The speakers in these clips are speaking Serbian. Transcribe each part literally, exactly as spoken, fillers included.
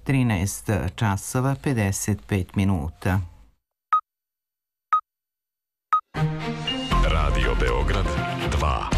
trinaest časova pedeset pet minuta. Radio Beograd dva.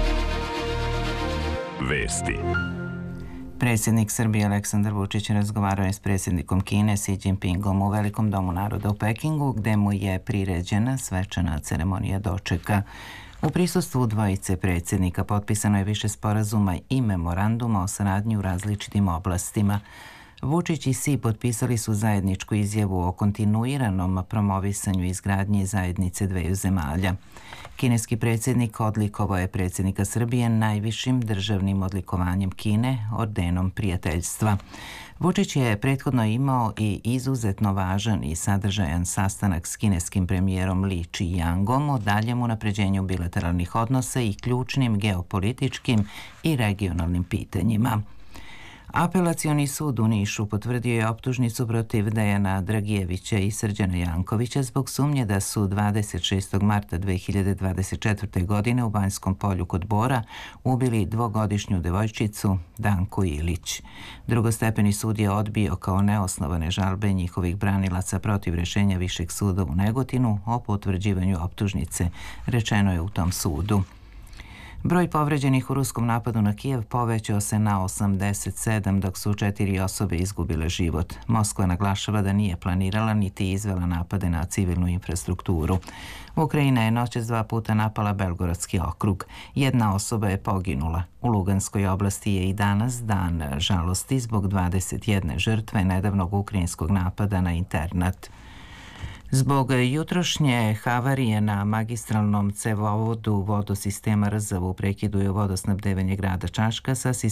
Vesti. Predsjednik Srbije Aleksandar Vučić razgovarao je s predsjednikom Kine Xi Jinpingom u Velikom domu naroda u Pekingu, gde mu je priređena svečana ceremonija dočeka. U prisustvu dvojice predsjednika potpisano je više sporazuma i memoranduma o saradnji u različitim oblastima. Vučić i Xi potpisali su zajedničku izjavu o kontinuiranom promovisanju izgradnje zajednice dveju zemalja. Kineski predsjednik odlikovao je predsjednika Srbije najvišim državnim odlikovanjem Kine, ordenom prijateljstva. Vučić je prethodno imao i izuzetno važan i sadržajan sastanak s kineskim premijerom Li Qiangom o daljem unapređenju bilateralnih odnosa i ključnim geopolitičkim i regionalnim pitanjima. Apelacioni sud u Nišu potvrdio je optužnicu protiv Dejana Dragijevića i Srđana Jankovića zbog sumnje da su dvadeset šestog marta dve hiljade dvadeset četvrte. godine u Banjskom polju kod Bora ubili dvogodišnju devojčicu Danku Ilić. Drugostepeni sud je odbio kao neosnovane žalbe njihovih branilaca protiv rješenja Višeg suda u Negotinu o potvrđivanju optužnice, rečeno je u tom sudu. Broj povređenih u ruskom napadu na Kijev povećao se na osamdeset sedam, dok su četiri osobe izgubile život. Moskva naglašava da nije planirala niti izvela napade na civilnu infrastrukturu. Ukrajina je noćas dva puta napala Belgorodski okrug. Jedna osoba je poginula. U Luganskoj oblasti je i danas dan žalosti zbog dvadeset jedne žrtve nedavnog ukrajinskog napada na internat. Zbog jutrošnje havarije na magistralnom cevovodu vodosistema Rzav u prekidu je vodosnabdevanje grada Čačka sa sistemom